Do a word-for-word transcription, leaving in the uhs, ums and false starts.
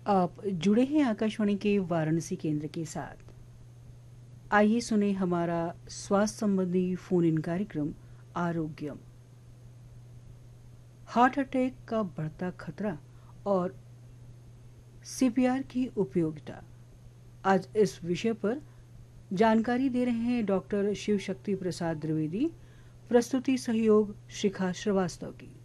आप जुड़े हैं आकाशवाणी के वाराणसी केंद्र के साथ। आइए सुने हमारा स्वास्थ्य संबंधी फोन इन कार्यक्रम आरोग्यम। हार्ट अटैक का बढ़ता खतरा और सीपीआर की उपयोगिता। आज इस विषय पर जानकारी दे रहे हैं डॉक्टर शिव शक्ति प्रसाद द्विवेदी। प्रस्तुति सहयोग शिखा श्रीवास्तव की।